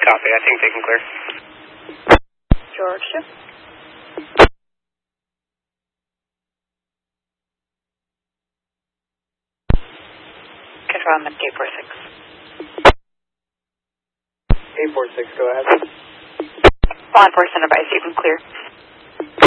Copy. I think they can clear. Georgia. Control, I'm at gate 46. Gate 46, go ahead. Law enforcement advice, you can clear.